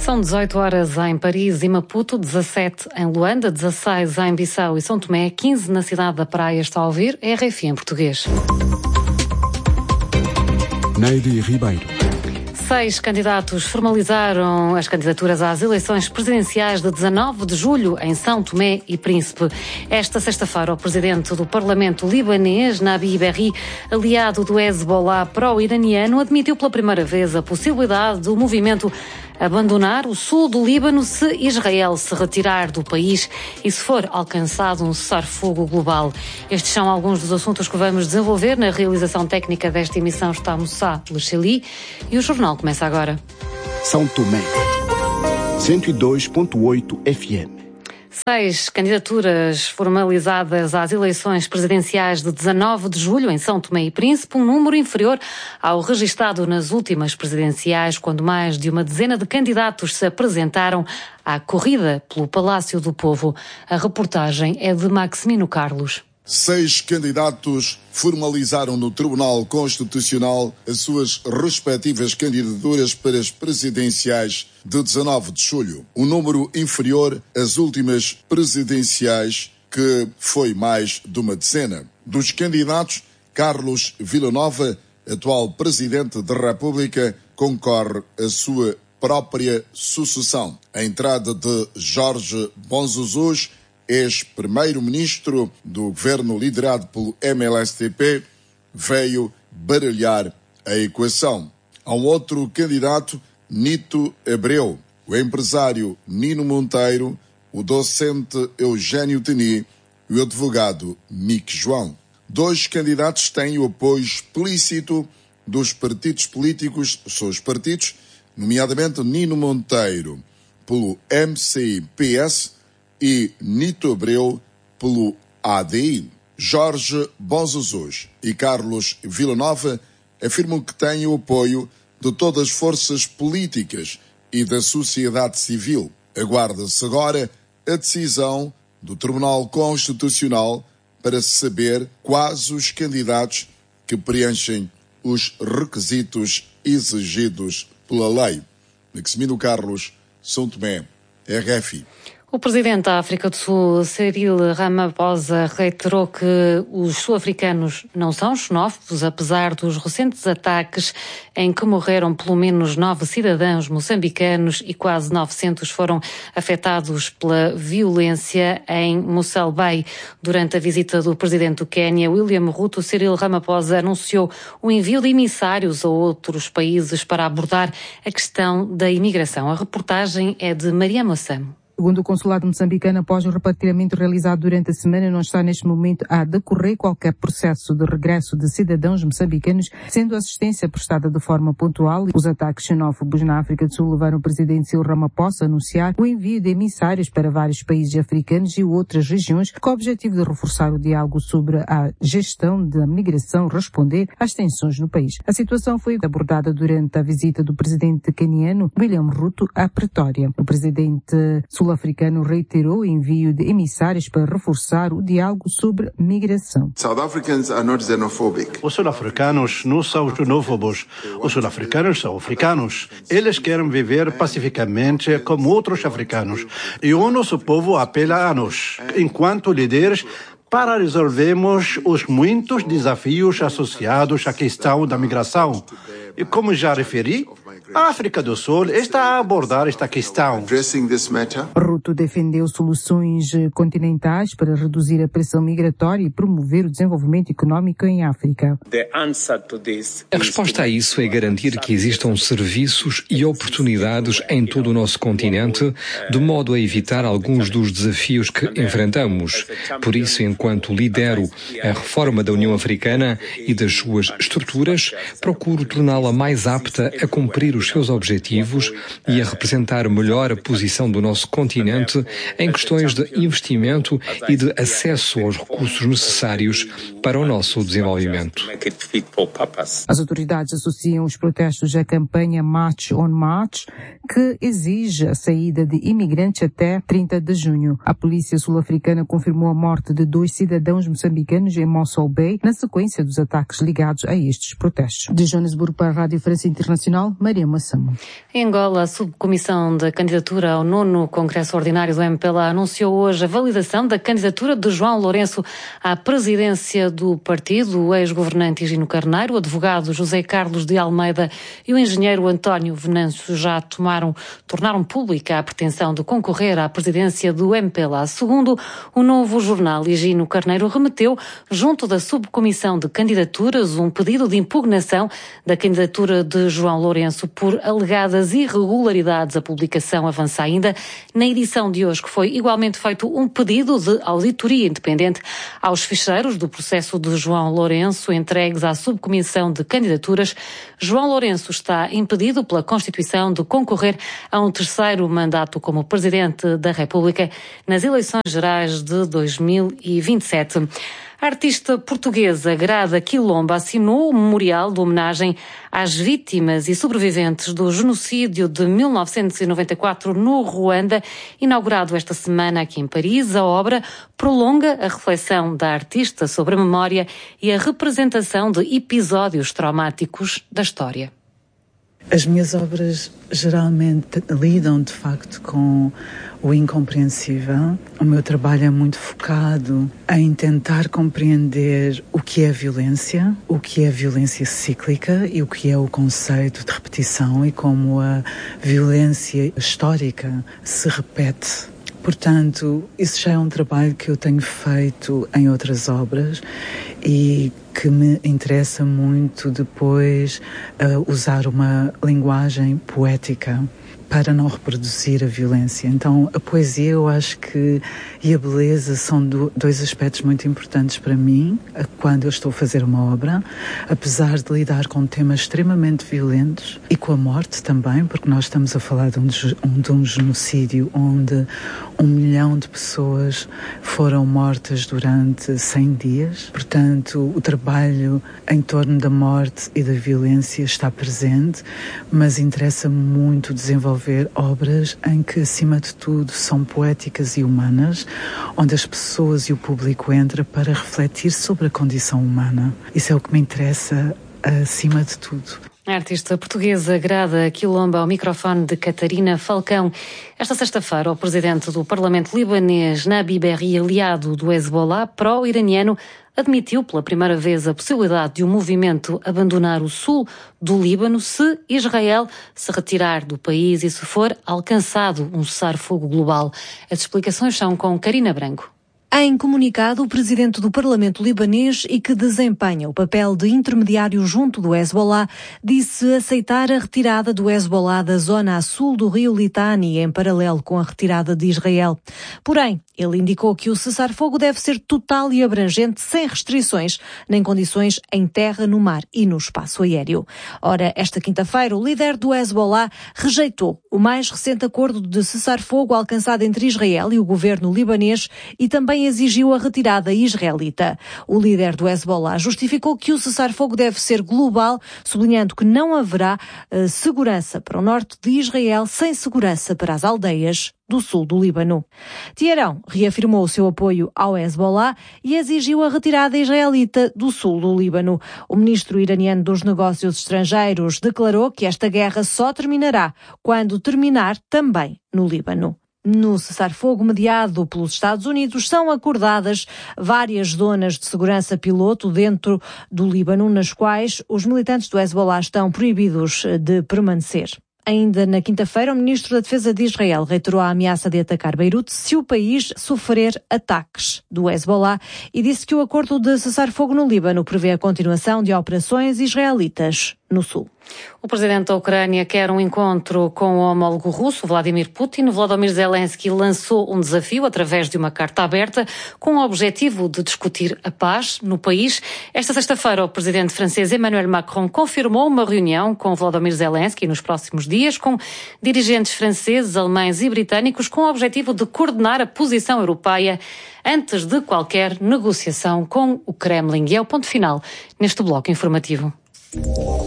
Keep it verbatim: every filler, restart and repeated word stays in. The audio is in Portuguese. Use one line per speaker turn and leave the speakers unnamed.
São dezoito horas em Paris e Maputo, dezassete em Luanda, dezasseis em Bissau e São Tomé, quinze na cidade da Praia. Está a ouvir R F I em português.
Neide Ribeiro.
Seis candidatos formalizaram as candidaturas às eleições presidenciais de dezanove de julho em São Tomé e Príncipe. Esta sexta-feira, o presidente do Parlamento libanês, Nabi Berri, aliado do Hezbollah pró-iraniano, admitiu pela primeira vez a possibilidade do movimento abandonar o sul do Líbano se Israel se retirar do país e se for alcançado um cessar-fogo global. Estes são alguns dos assuntos que vamos desenvolver. Na realização técnica desta emissão está Moussa Lecheli e o jornal começa agora.
São Tomé, cento e dois ponto oito F M.
Seis candidaturas formalizadas às eleições presidenciais de dezanove de julho em São Tomé e Príncipe, um número inferior ao registado nas últimas presidenciais, quando mais de uma dezena de candidatos se apresentaram à corrida pelo Palácio do Povo. A reportagem é de Maximino Carlos.
Seis candidatos formalizaram no Tribunal Constitucional as suas respectivas candidaturas para as presidenciais de dezanove de julho. Um número inferior às últimas presidenciais, que foi mais de uma dezena. Dos candidatos, Carlos Villanova, atual Presidente da República, concorre à sua própria sucessão. A entrada de Jorge Bonzuzuz, ex-primeiro-ministro do governo liderado pelo M L S T P, veio baralhar a equação. Há um outro candidato, Nito Abreu, o empresário Nino Monteiro, o docente Eugênio Teni e o advogado Mick João. Dois candidatos têm o apoio explícito dos partidos políticos, dos seus partidos, nomeadamente Nino Monteiro pelo M C I P S e Nito Abreu pelo A D I. Jorge Bonzuzuz e Carlos Villanova afirmam que têm o apoio de todas as forças políticas e da sociedade civil. Aguarda-se agora a decisão do Tribunal Constitucional para saber quais os candidatos que preenchem os requisitos exigidos pela lei. Maximino Carlos, São Tomé, R F I.
O presidente da África do Sul, Cyril Ramaphosa, reiterou que os sul-africanos não são xenófobos, apesar dos recentes ataques em que morreram pelo menos nove cidadãos moçambicanos e quase novecentos foram afetados pela violência em Mossel Bay. Durante a visita do presidente do Quênia, William Ruto, Cyril Ramaphosa anunciou o envio de emissários a outros países para abordar a questão da imigração. A reportagem é de Maria Moçamo.
Segundo o consulado moçambicano, após o repatriamento realizado durante a semana, não está neste momento a decorrer qualquer processo de regresso de cidadãos moçambicanos, sendo a assistência prestada de forma pontual. Os ataques xenófobos na África do Sul levaram o presidente Cyril Ramaphosa a anunciar o envio de emissários para vários países africanos e outras regiões, com o objetivo de reforçar o diálogo sobre a gestão da migração, responder às tensões no país. A situação foi abordada durante a visita do presidente queniano William Ruto à Pretória. O presidente sul-africano reiterou o envio de emissários para reforçar o diálogo sobre migração.
South Africans are not xenophobic.
Os sul-africanos não são xenófobos. Os sul-africanos são africanos. Eles querem viver pacificamente como outros africanos. E o nosso povo apela a nós, enquanto líderes, para resolvermos os muitos desafios associados à questão da migração. E como já referi, a África do Sul está a abordar esta questão.
Ruto defendeu soluções continentais para reduzir a pressão migratória e promover o desenvolvimento econômico em África.
A resposta a isso é garantir que existam serviços e oportunidades em todo o nosso continente, de modo a evitar alguns dos desafios que enfrentamos. Por isso, enquanto lidero a reforma da União Africana e das suas estruturas, procuro torná-la mais apta a cumprir os seus objetivos e a representar melhor a posição do nosso continente em questões de investimento e de acesso aos recursos necessários para o nosso desenvolvimento.
As autoridades associam os protestos à campanha March on March, que exige a saída de imigrantes até trinta de junho. A polícia sul-africana confirmou a morte de dois cidadãos moçambicanos em Mossel Bay, na sequência dos ataques ligados a estes protestos. De Joanesburgo para a Rádio França Internacional, Maria Massamo.
Em Angola, a subcomissão de candidatura ao nono Congresso Ordinário do M P L A anunciou hoje a validação da candidatura de João Lourenço à presidência do partido. O ex-governante Higino Carneiro, o advogado José Carlos de Almeida e o engenheiro António Venâncio já tomaram, tornaram pública a pretensão de concorrer à presidência do M P L A. Segundo o novo jornal, Higino Carneiro remeteu, junto da subcomissão de candidaturas, um pedido de impugnação da candidatura de João Lourenço por alegadas irregularidades. A publicação avança ainda na edição de hoje, que foi igualmente feito um pedido de auditoria independente aos ficheiros do processo de João Lourenço entregues à subcomissão de candidaturas. João Lourenço está impedido pela Constituição de concorrer a um terceiro mandato como Presidente da República nas eleições gerais de dois mil e vinte e sete. A artista portuguesa Grada Quilomba assinou o memorial de homenagem às vítimas e sobreviventes do genocídio de mil novecentos e noventa e quatro no Ruanda. Inaugurado esta semana aqui em Paris, a obra prolonga a reflexão da artista sobre a memória e a representação de episódios traumáticos da história.
As minhas obras geralmente lidam, de facto, com o incompreensível. O meu trabalho é muito focado em tentar compreender o que é violência, o que é violência cíclica e o que é o conceito de repetição e como a violência histórica se repete. Portanto, isso já é um trabalho que eu tenho feito em outras obras e que me interessa muito depois uh, usar uma linguagem poética para não reproduzir a violência. Então, a poesia, eu acho que, e a beleza são do, dois aspectos muito importantes para mim quando eu estou a fazer uma obra, apesar de lidar com temas extremamente violentos e com a morte também, porque nós estamos a falar de um, de um genocídio onde um milhão de pessoas foram mortas durante cem dias. Portanto, o trabalho em torno da morte e da violência está presente, mas interessa-me muito desenvolver obras em que, acima de tudo, são poéticas e humanas, onde as pessoas e o público entram para refletir sobre a condição humana. Isso é o que me interessa acima de tudo.
A artista portuguesa Grada Quilomba ao microfone de Catarina Falcão. Esta sexta-feira, o presidente do Parlamento libanês, Nabi Berri, aliado do Hezbollah, pró-iraniano, admitiu pela primeira vez a possibilidade de um movimento abandonar o sul do Líbano se Israel se retirar do país e se for alcançado um cessar-fogo global. As explicações são com Karina Branco.
Em comunicado, o presidente do Parlamento libanês e que desempenha o papel de intermediário junto do Hezbollah disse aceitar a retirada do Hezbollah da zona a sul do rio Litani, em paralelo com a retirada de Israel. Porém, ele indicou que o cessar-fogo deve ser total e abrangente, sem restrições, nem condições em terra, no mar e no espaço aéreo. Ora, esta quinta-feira, o líder do Hezbollah rejeitou o mais recente acordo de cessar-fogo alcançado entre Israel e o governo libanês e também exigiu a retirada israelita. O líder do Hezbollah justificou que o cessar-fogo deve ser global, sublinhando que não haverá uh, segurança para o norte de Israel sem segurança para as aldeias do sul do Líbano. Teherão reafirmou o seu apoio ao Hezbollah e exigiu a retirada israelita do sul do Líbano. O ministro iraniano dos Negócios Estrangeiros declarou que esta guerra só terminará quando terminar também no Líbano. No cessar-fogo mediado pelos Estados Unidos são acordadas várias zonas de segurança piloto dentro do Líbano, nas quais os militantes do Hezbollah estão proibidos de permanecer. Ainda na quinta-feira, o ministro da Defesa de Israel reiterou a ameaça de atacar Beirute se o país sofrer ataques do Hezbollah e disse que o acordo de cessar-fogo no Líbano prevê a continuação de operações israelitas no sul.
O presidente da Ucrânia quer um encontro com o homólogo russo, Vladimir Putin. Volodymyr Zelensky lançou um desafio através de uma carta aberta com o objetivo de discutir a paz no país. Esta sexta-feira, o presidente francês Emmanuel Macron confirmou uma reunião com Volodymyr Zelensky nos próximos dias com dirigentes franceses, alemães e britânicos com o objetivo de coordenar a posição europeia antes de qualquer negociação com o Kremlin. E é o ponto final neste bloco informativo.